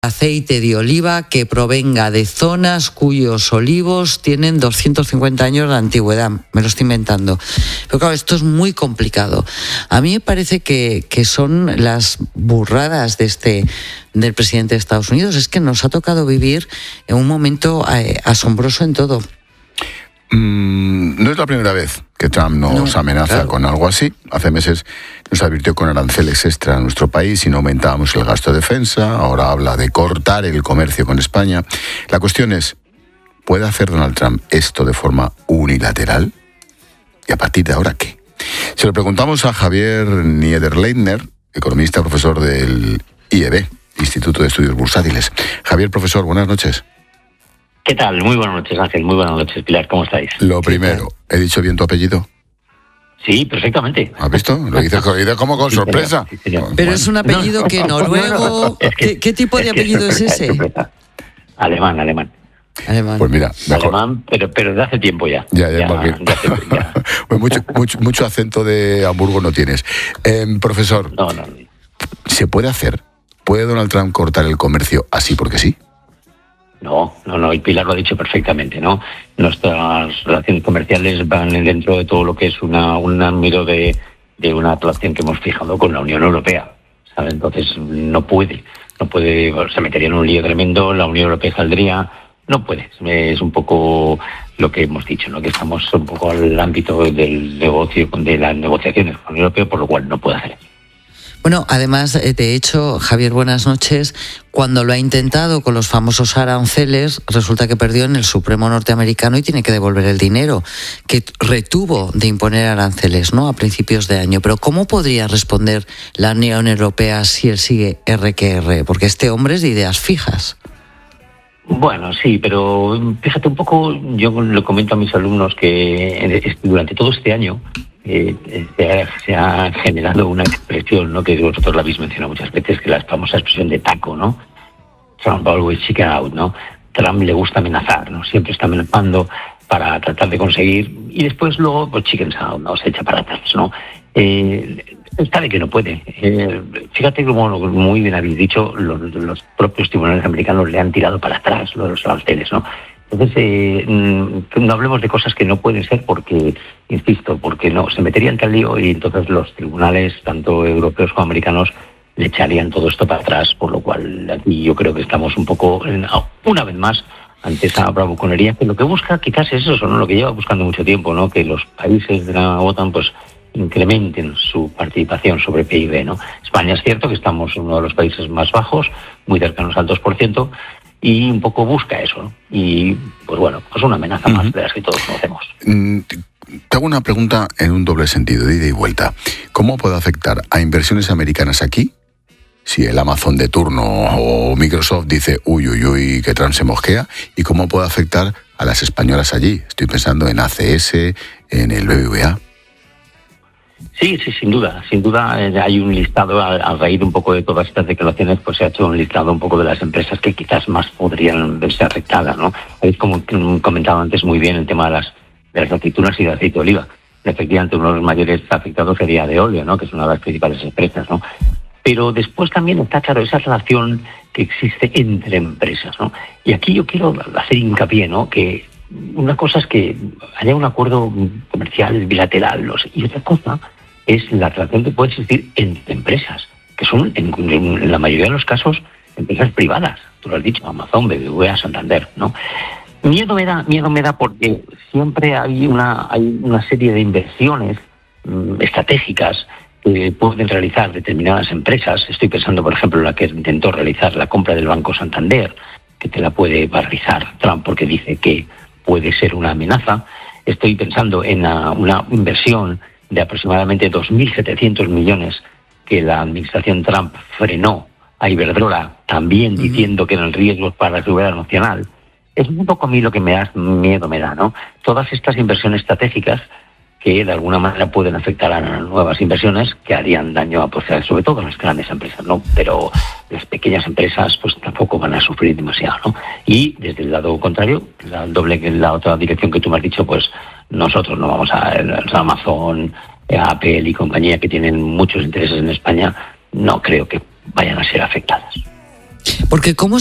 aceite de oliva que provenga de zonas cuyos olivos tienen 250 años de antigüedad. Me lo estoy inventando. Pero claro, esto es muy complicado. A mí me parece que son las burradas del presidente de Estados Unidos. Es que nos ha tocado vivir en un momento asombroso en todo. No es la primera vez que Trump nos amenaza con algo así. Hace meses nos advirtió con aranceles extra a nuestro país si no aumentábamos el gasto de defensa. Ahora habla de cortar el comercio con España. La cuestión es, ¿puede hacer Donald Trump esto de forma unilateral? ¿Y a partir de ahora qué? Se lo preguntamos a Javier Niederleitner, economista, profesor del IEB, Instituto de Estudios Bursátiles. Javier, profesor, buenas noches. ¿Qué tal? Muy buenas noches, Ángel. Muy buenas noches, Pilar. ¿Cómo estáis? Lo primero, ¿he dicho bien tu apellido? Sí, perfectamente. ¿Has visto? Lo dices como con sorpresa. Sí, señor. Pero bueno, es un apellido que noruego... ¿Qué tipo de apellido es ese? Alemán. Pues mira, mejor. Alemán, pero de hace tiempo ya. Ya. Pues mucho acento de Hamburgo no tienes. Profesor, No. ¿se puede hacer? ¿Puede Donald Trump cortar el comercio así porque sí? No, y Pilar lo ha dicho perfectamente, ¿no? Nuestras relaciones comerciales van dentro de todo lo que es un ámbito de una relación que hemos fijado con la Unión Europea, ¿sabes? Entonces no puede, se metería en un lío tremendo, la Unión Europea saldría, no puede. Es un poco lo que hemos dicho, ¿no? Que estamos un poco al ámbito del negocio, de las negociaciones con la Unión Europea, por lo cual no puede hacer eso. Bueno, además, de hecho, Javier, buenas noches. Cuando lo ha intentado con los famosos aranceles, resulta que perdió en el Supremo norteamericano y tiene que devolver el dinero que retuvo de imponer aranceles, ¿no?, a principios de año. Pero ¿cómo podría responder la Unión Europea si él sigue R que R? Porque este hombre es de ideas fijas. Bueno, sí, pero fíjate un poco, yo lo comento a mis alumnos que durante todo este año se ha generado una expresión, ¿no?, que vosotros la habéis mencionado muchas veces, que la famosa expresión de taco, ¿no? Trump always chicken out, ¿no? Trump le gusta amenazar, ¿no? Siempre está amenazando para tratar de conseguir, y después luego, pues chicken out, ¿no? Se echa para atrás, ¿no? Sabe que no puede. Fíjate como muy bien habéis dicho, los propios tribunales americanos le han tirado para atrás lo de los aranceles, ¿no? Entonces, no hablemos de cosas que no pueden ser porque, insisto, porque no, se meterían en tal lío y entonces los tribunales, tanto europeos como americanos, le echarían todo esto para atrás, por lo cual aquí yo creo que estamos un poco, una vez más, ante esa bravuconería, que lo que busca quizás es eso, ¿no?, lo que lleva buscando mucho tiempo, ¿no?, que los países de la OTAN, pues, incrementen su participación sobre PIB, ¿no? España es cierto que estamos en uno de los países más bajos, muy cercanos al 2%, y un poco busca eso, ¿no? Y, pues bueno, pues una amenaza más de las que todos conocemos. Te hago una pregunta en un doble sentido, de ida y vuelta. ¿Cómo puede afectar a inversiones americanas aquí si el Amazon de turno o Microsoft dice uy, que Trump se mosquea? ¿Y cómo puede afectar a las españolas allí? Estoy pensando en ACS, en el BBVA. Sí, sin duda. Hay un listado, a raíz un poco de todas estas declaraciones, pues se ha hecho un listado un poco de las empresas que quizás más podrían verse afectadas, ¿no? Habéis como comentado antes muy bien el tema de las aceitunas y del aceite de oliva. Efectivamente, uno de los mayores afectados sería de óleo, ¿no?, que es una de las principales empresas, ¿no? Pero después también está claro esa relación que existe entre empresas, ¿no? Y aquí yo quiero hacer hincapié, ¿no?, que una cosa es que haya un acuerdo comercial bilateral, y otra cosa es la relación que puede existir entre empresas, que son en la mayoría de los casos empresas privadas. Tú lo has dicho, Amazon, BBVA, Santander, ¿no? Miedo me da porque siempre hay una serie de inversiones estratégicas que pueden realizar determinadas empresas. Estoy pensando, por ejemplo, en la que intentó realizar la compra del Banco Santander, que te la puede paralizar Trump porque dice que puede ser una amenaza. Estoy pensando en una inversión de aproximadamente 2.700 millones que la administración Trump frenó a Iberdrola, también diciendo que eran riesgos para la seguridad nacional. Es un poco a mí lo que miedo me da, ¿no? Todas estas inversiones estratégicas que de alguna manera pueden afectar a nuevas inversiones que harían daño sobre todo a las grandes empresas, ¿no? Pero las pequeñas empresas pues tampoco van a sufrir demasiado, ¿no? Y desde el lado contrario, la otra dirección que tú me has dicho, pues nosotros no vamos a Amazon, Apple y compañía que tienen muchos intereses en España, no creo que vayan a ser afectadas. Porque ¿cómo